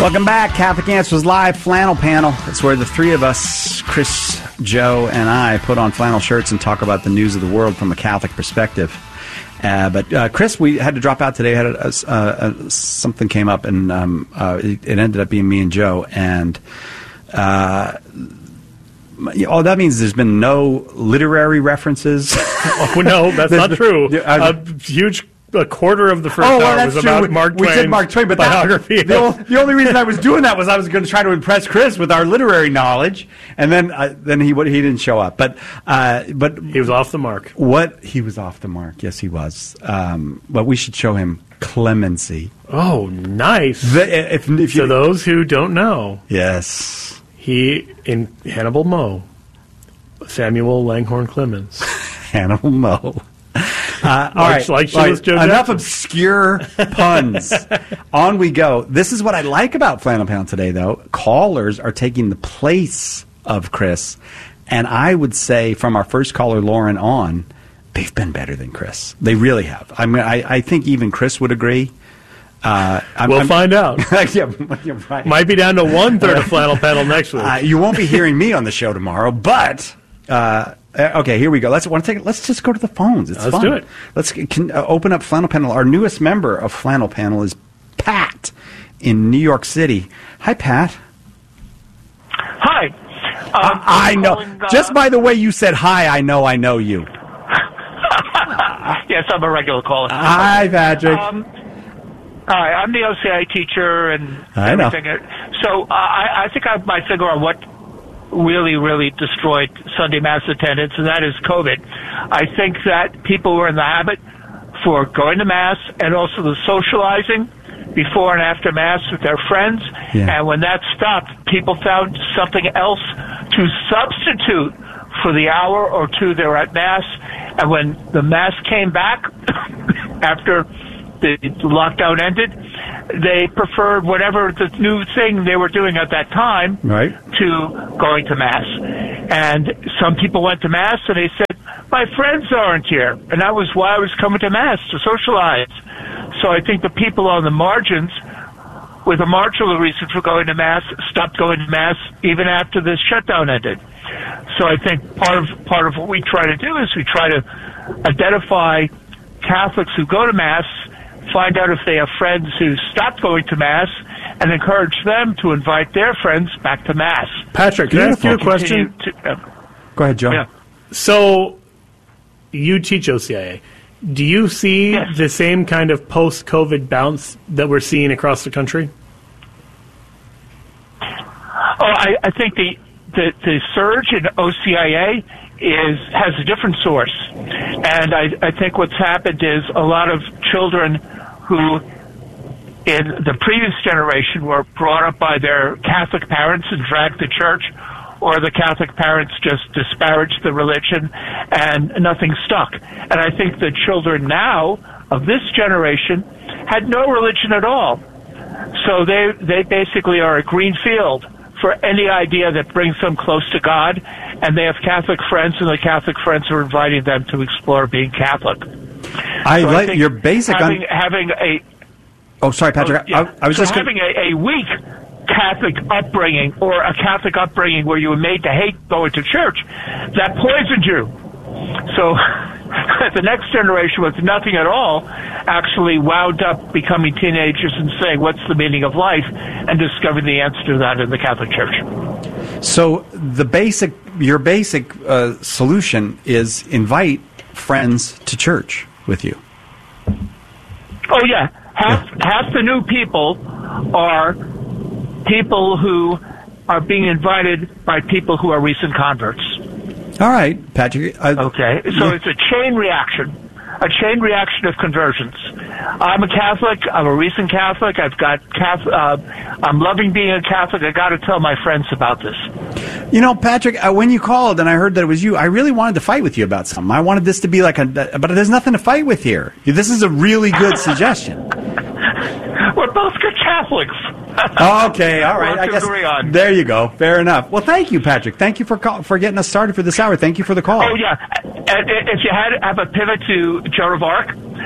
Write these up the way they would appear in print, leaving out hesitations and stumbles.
Welcome back. Catholic Answers Live Flannel Panel. It's where the three of us, Chris, Joe, and I, put on flannel shirts and talk about the news of the world from a Catholic perspective. But Chris, we had to drop out today. Something came up, and it ended up being me and Joe. And all that means there's been no literary references. Oh, no, that's not true. A quarter of the first hour was about Mark Twain. We did Mark Twain, but biography. The only reason I was doing that was I was going to try to impress Chris with our literary knowledge, and then he didn't show up. But he was off the mark. He was off the mark. Yes, he was. But we should show him clemency. Oh, nice. For those who don't know, yes, he in Hannibal Moe, Samuel Langhorne Clemens. Hannibal Moe. All right. Enough obscure puns. On we go. This is what I like about Flannel Panel today, though. Callers are taking the place of Chris, and I would say from our first caller, Lauren, on, they've been better than Chris. They really have. I mean, I think even Chris would agree. We'll find out. Yeah, you're right. Might be down to 1/3 of Flannel Panel next week. You won't be hearing me on the show tomorrow, but. Okay, here we go. Let's just go to the phones. It's fun. Let's do it. Let's open up Flannel Panel. Our newest member of Flannel Panel is Pat in New York City. Hi, Pat. Hi. I know. Just by the way you said hi, I know you. Yes, I'm a regular caller. Hi, Patrick. Hi, I'm the OCI teacher and everything. I know. So I think I have my finger on what really destroyed Sunday Mass attendance, and that is COVID. I think that people were in the habit for going to Mass and also the socializing before and after Mass with their friends, and when that stopped, people found something else to substitute for the hour or two they were at Mass, and when the Mass came back after the lockdown ended, they preferred whatever the new thing they were doing at that time to going to Mass. And some people went to Mass and they said, my friends aren't here. And that was why I was coming to Mass, to socialize. So I think the people on the margins, with a marginal reason for going to Mass, stopped going to Mass even after the shutdown ended. So I think part of what we try to do is we try to identify Catholics who go to Mass, find out if they have friends who stopped going to Mass, and encourage them to invite their friends back to Mass. Patrick, can I ask you a question? Go ahead, Joe. Yeah. So, you teach OCIA. Do you see the same kind of post-COVID bounce that we're seeing across the country? I think the surge in OCIA has a different source. And I think what's happened is a lot of children who in the previous generation were brought up by their Catholic parents and dragged to church, or the Catholic parents just disparaged the religion and nothing stuck. And I think the children now of this generation had no religion at all. So they basically are a green field for any idea that brings them close to God, and they have Catholic friends, and the Catholic friends are inviting them to explore being Catholic. I like your basic having a. Oh, sorry, Patrick. I was just having a weak Catholic upbringing, or a Catholic upbringing where you were made to hate going to church, that poisoned you. So the next generation with nothing at all actually wound up becoming teenagers and saying, what's the meaning of life? And discovering the answer to that in the Catholic Church. So your basic solution is invite friends to church with you. Oh, yeah. Half the new people are people who are being invited by people who are recent converts. All right, Patrick. Okay, so it's a chain reaction of conversions. I'm a Catholic. I'm a recent Catholic. I'm loving being a Catholic. I got to tell my friends about this. You know, Patrick, when you called and I heard that it was you, I really wanted to fight with you about something. I wanted this to be but there's nothing to fight with here. This is a really good suggestion. We're both good Catholics. Okay, all right. I guess agree on. There you go. Fair enough. Well, thank you, Patrick. Thank you for getting us started for this hour. Thank you for the call. Oh, yeah. And if you have a pivot to Joan of Arc,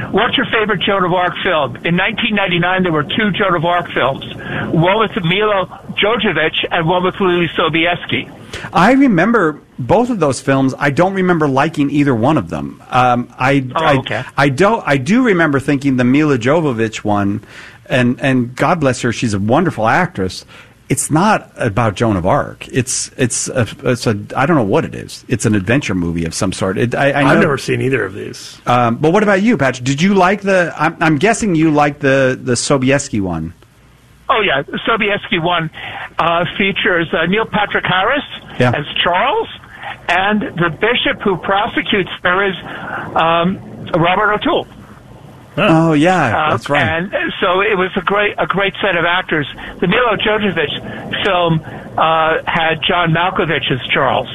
what's your favorite Joan of Arc film? In 1999, there were 2 Joan of Arc films, one with Milo Jovovich and one with Lily Sobieski. I remember both of those films. I don't remember liking either one of them. I do remember thinking the Mila Jovovich one, and God bless her, she's a wonderful actress. It's not about Joan of Arc. It's a I don't know what it is. It's an adventure movie of some sort. I've never seen either of these. But what about you, Patrick? Did you like the? I'm guessing you liked the Sobieski one. Oh yeah, the Sobieski one features Neil Patrick Harris as Charles, and the bishop who prosecutes her is Robert O'Toole. Oh yeah, that's right. And so it was a great set of actors. The Milo Jovovich film had John Malkovich as Charles,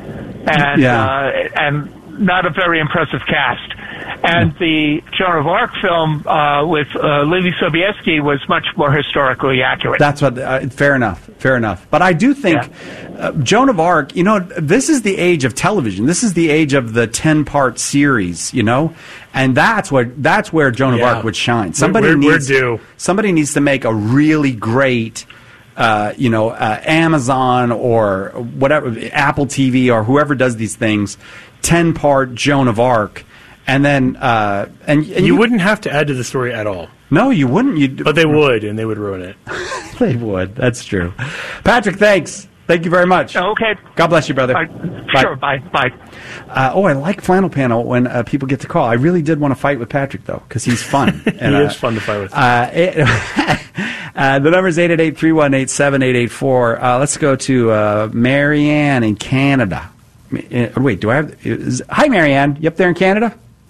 and not a very impressive cast. And the Joan of Arc film with Lily Sobieski was much more historically accurate. That's what. Fair enough. But I do think Joan of Arc. This is the age of television. This is the age of the 10-part series. And that's where Joan of Arc would shine. Somebody needs to make a really great. Amazon or whatever, Apple TV or whoever does these things, 10-part Joan of Arc. And then, and you wouldn't have to add to the story at all. No, you wouldn't. But they would, and they would ruin it. They would. That's true. Patrick, thanks. Thank you very much. Okay. God bless you, brother. Bye. Sure. Bye. I like Flannel Panel when people get to call. I really did want to fight with Patrick, though, because he's fun. And, he is fun to fight with. The number is 888-318-7884. Let's go to Marianne in Canada. Wait, do I have... Hi, Marianne. You up there in Canada?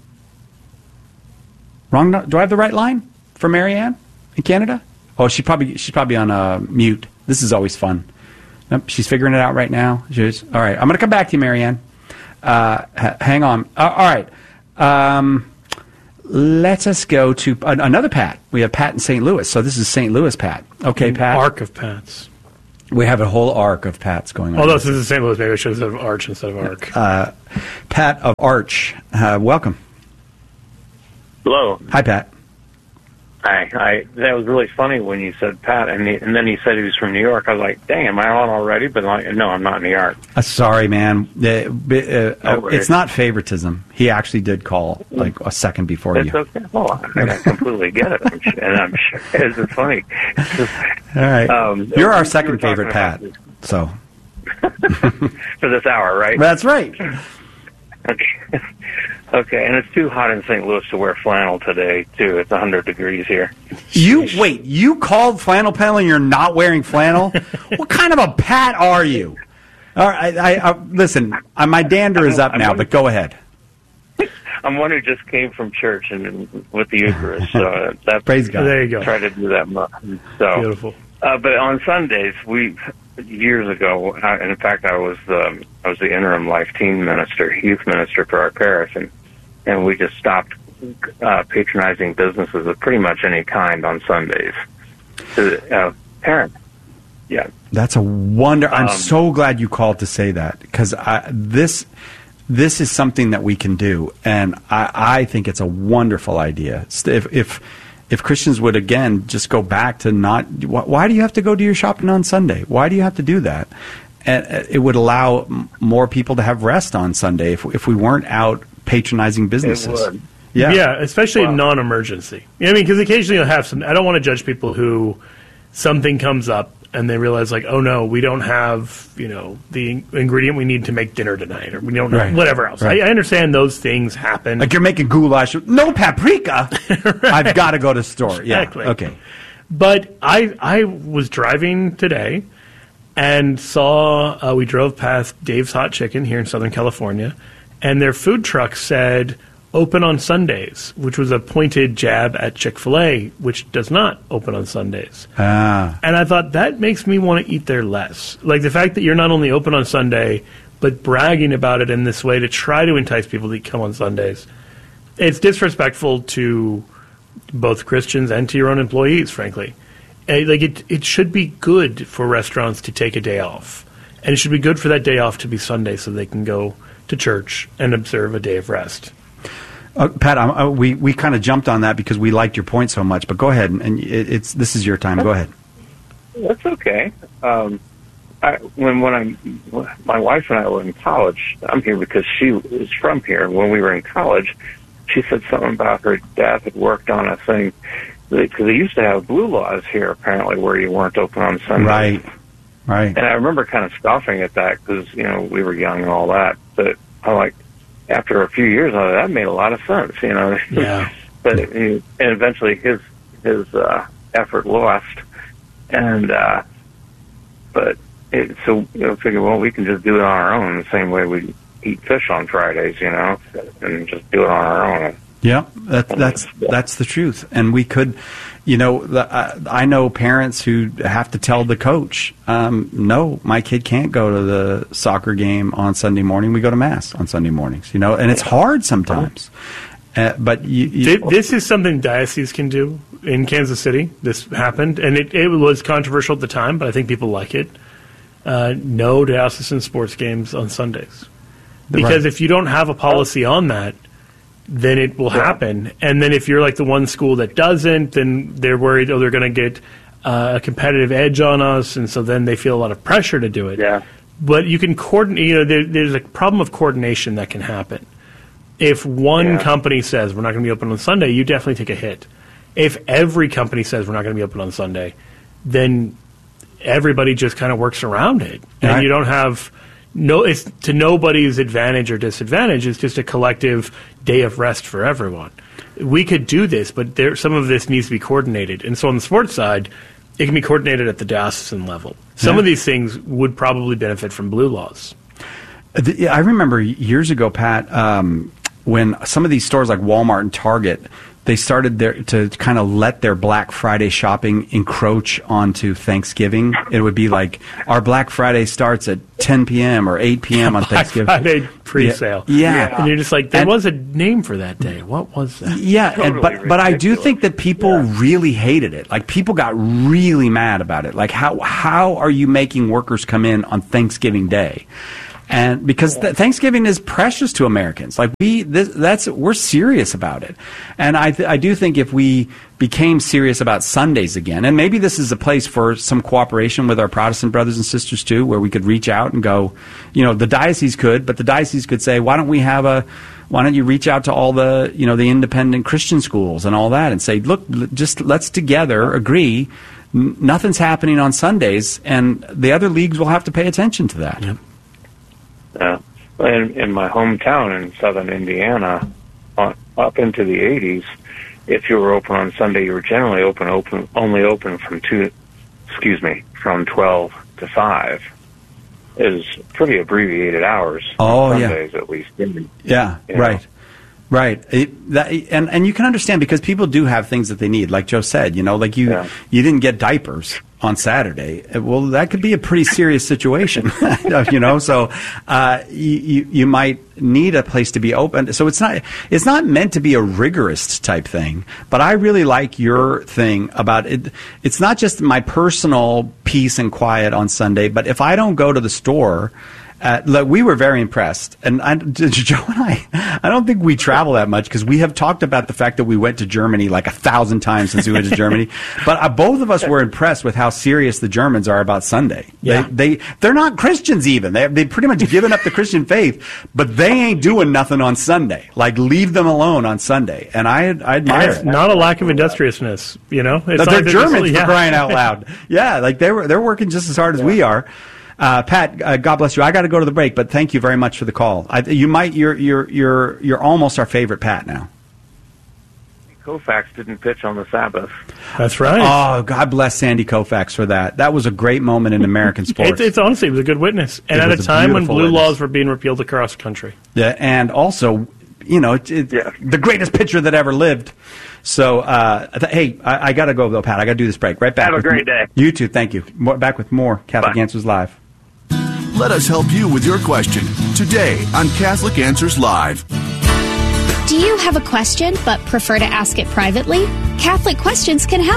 Wrong. Do I have the right line for Marianne in Canada? Oh, she's probably on mute. This is always fun. Nope, she's figuring it out right now. All right. I'm going to come back to you, Marianne. Hang on. All right. Let us go to another Pat. We have Pat in St. Louis. So this is St. Louis Pat. Okay, Pat. Arc of Pats. We have a whole arc of Pats going on. Although this is St. Louis, maybe I should have said Arch instead of Arc. Pat of Arch. Welcome. Hello. Hi, Pat. Hi. That was really funny when you said Pat, and then he said he was from New York. I was like, dang, am I on already? But no, I'm not in New York. Sorry, man. It's not favoritism. He actually did call like a second before you. It's okay. Well, I completely get it. I'm sure it's funny. All right. You're our second favorite Pat. So. For this hour, right? That's right. Okay, and it's too hot in St. Louis to wear flannel today, too. It's 100 degrees here. You called Flannel Panel and you're not wearing flannel? What kind of a Pat are you? All right, listen, my dander is up now, but go ahead. I'm one who just came from church and with the Eucharist. So Praise God. There you go. Try to do that much. So, beautiful. But on Sundays, years ago, in fact, I was the interim life teen minister, youth minister for our parish, and we just stopped patronizing businesses of pretty much any kind on Sundays. Parents, yeah. That's a wonder. I'm so glad you called to say that, because this is something that we can do, and I think it's a wonderful idea. If Christians would, again, just go back to not... Why do you have to go do your shopping on Sunday? Why do you have to do that? And it would allow more people to have rest on Sunday if we weren't out patronizing businesses. It would. Yeah, especially non-emergency. Because occasionally you'll have some... I don't want to judge people who something comes up and they realize, like, oh, no, we don't have, the ingredient we need to make dinner tonight, or we don't know, whatever else. Right. I understand those things happen. Like you're making goulash. No paprika. Right. I've got to go to the store. Exactly. Yeah. Okay. But I was driving today and saw, we drove past Dave's Hot Chicken here in Southern California, and their food truck said, open on Sundays, which was a pointed jab at Chick-fil-A, which does not open on Sundays. And I thought, that makes me want to eat there less. Like the fact that you're not only open on Sunday, but bragging about it in this way to try to entice people to come on Sundays. It's disrespectful to both Christians and to your own employees, frankly. It should be good for restaurants to take a day off. And it should be good for that day off to be Sunday so they can go to church and observe a day of rest. Pat, we kind of jumped on that because we liked your point so much. But go ahead, and this is your time. Go ahead. That's okay. When my wife and I were in college, I'm here because she is from here. When we were in college, she said something about her dad had worked on a thing because they used to have blue laws here, apparently, where you weren't open on Sundays. Right. And I remember kind of scoffing at that because, we were young and all that. But I'm like, after a few years of it, that made a lot of sense, Yeah. But and eventually his effort lost. And, figure, well, we can just do it on our own the same way we eat fish on Fridays, and just do it on our own. Yeah, that's the truth. And we could, I know parents who have to tell the coach, no, my kid can't go to the soccer game on Sunday morning. We go to Mass on Sunday mornings, and it's hard sometimes. But this is something dioceses can do in Kansas City. This happened, and it was controversial at the time, but I think people like it. No diocesan sports games on Sundays. Because if you don't have a policy on that, then it will happen. And then if you're like the one school that doesn't, then they're worried, they're going to get a competitive edge on us, and so then they feel a lot of pressure to do it. Yeah. But you can coordinate, there's a problem of coordination that can happen. If one company says we're not going to be open on Sunday, you definitely take a hit. If every company says we're not going to be open on Sunday, then everybody just kind of works around it. And you don't have... it's to nobody's advantage or disadvantage. It's just a collective day of rest for everyone. We could do this, but some of this needs to be coordinated. And so on the sports side, it can be coordinated at the diocesan level. Some of these things would probably benefit from blue laws. I remember years ago, Pat, when some of these stores like Walmart and Target, they started to kind of let their Black Friday shopping encroach onto Thanksgiving. It would be like our Black Friday starts at 10 p.m. or 8 p.m. on Thanksgiving. Black Friday pre-sale. Yeah. And you're just like, there was a name for that day. What was that? Yeah, totally but I do think that people really hated it. Like, people got really mad about it. Like, how are you making workers come in on Thanksgiving Day? And because Thanksgiving is precious to Americans, like we're serious about it, and I do think if we became serious about Sundays again, and maybe this is a place for some cooperation with our Protestant brothers and sisters too, where we could reach out and go, the diocese could, but the diocese could say, why don't you reach out to all the the independent Christian schools and all that, and say, look, just let's together agree, nothing's happening on Sundays, and the other leagues will have to pay attention to that. Yep. In my hometown in southern Indiana, up into the 80s, if you were open on Sunday, you were generally only open from 12 to 5. Is pretty abbreviated hours. On Sundays, at least. Yeah, right. Right, and you can understand because people do have things that they need, like Joe said. Like you didn't get diapers on Saturday. Well, that could be a pretty serious situation. So you might need a place to be open. So it's not meant to be a rigorous type thing. But I really like your thing about it. It's not just my personal peace and quiet on Sunday, but if I don't go to the store. We were very impressed, and Joe and I don't think we travel that much because we have talked about the fact that we went to Germany like 1,000 times since we went to Germany. But both of us were impressed with how serious the Germans are about Sunday. Yeah. They're not Christians even. They pretty much given up the Christian faith, but they ain't doing nothing on Sunday. Like, leave them alone on Sunday, and I admire it. Not a lack of industriousness, It's they're Germans for crying out loud. Yeah, like they're working just as hard as we are. Pat, God bless you. I got to go to the break, but thank you very much for the call. You're almost our favorite Pat now. Koufax didn't pitch on the Sabbath. That's right. Oh, God bless Sandy Koufax for that. That was a great moment in American sports. It's honestly, it was a good witness, and at a time when blue laws were being repealed across the country. Yeah, and also, the greatest pitcher that ever lived. So, hey, I got to go though, Pat. I got to do this break. Right back. Have a great day. You too. Thank you. Back with more Catholic Answers Live. Let us help you with your question today on Catholic Answers Live. Do you have a question but prefer to ask it privately? Catholic Questions can help.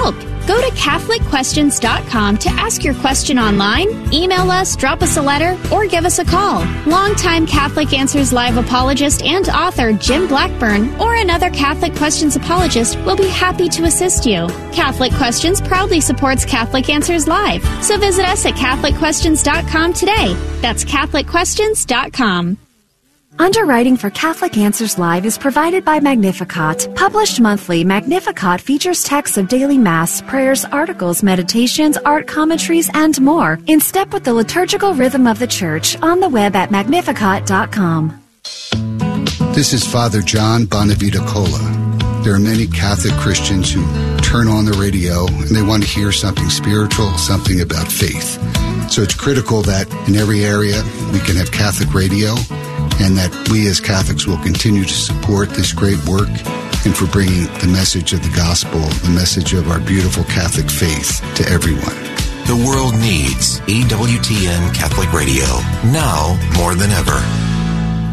Go to CatholicQuestions.com to ask your question online, email us, drop us a letter, or give us a call. Longtime Catholic Answers Live apologist and author Jim Blackburn or another Catholic Questions apologist will be happy to assist you. Catholic Questions proudly supports Catholic Answers Live, so visit us at CatholicQuestions.com today. That's CatholicQuestions.com. Underwriting for Catholic Answers Live is provided by Magnificat. Published monthly, Magnificat features texts of daily Mass, prayers, articles, meditations, art commentaries, and more, in step with the liturgical rhythm of the Church, on the web at Magnificat.com. This is Father John Bonavita Cola. There are many Catholic Christians who turn on the radio and they want to hear something spiritual, something about faith. So it's critical that in every area we can have Catholic radio, and that we as Catholics will continue to support this great work and for bringing the message of the gospel, the message of our beautiful Catholic faith to everyone. The world needs EWTN Catholic Radio now more than ever.